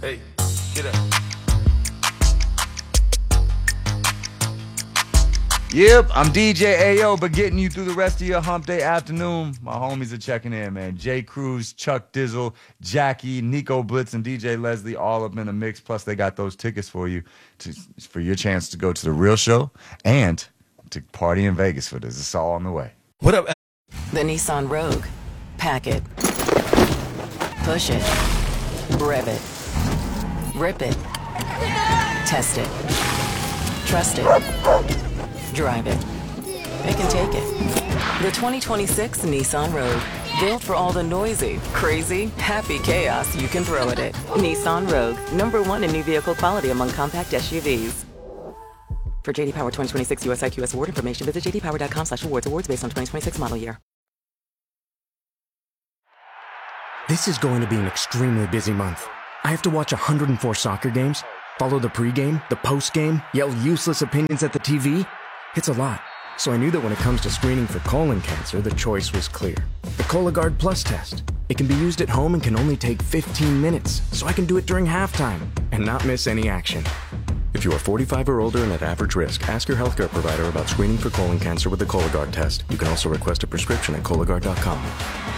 Hey, get up. Yep, I'm DJ Ayo, but getting you through the rest of your hump day afternoon. My homies are checking in, man. Jay Cruz, Chuck Dizzle, Jackie, Nico Blitz, and DJ Leslie all up in the mix. Plus, they got those tickets for you for your chance to go to the real show and to party in Vegas for this. It's all on the way. What up? The Nissan Rogue. Pack it. Push it. Rev it. Rip it. Test it. Trust it. Drive it. It can take it. The 2026 Nissan Rogue. Built for all the noisy, crazy, happy chaos you can throw at it. Nissan Rogue. #1 in new vehicle quality among compact SUVs. For JD Power 2026 US IQS award information, visit jdpower.com/awards. Awards based on 2026 model year. This is going to be an extremely busy month. I have to watch 104 soccer games, follow the pregame, the postgame, yell useless opinions at the TV. It's a lot. So I knew that when it comes to screening for colon cancer, the choice was clear. The Cologuard Plus test. It can be used at home and can only take 15 minutes, so I can do it during halftime and not miss any action. If you are 45 or older and at average risk, ask your healthcare provider about screening for colon cancer with the Cologuard test. You can also request a prescription at Cologuard.com.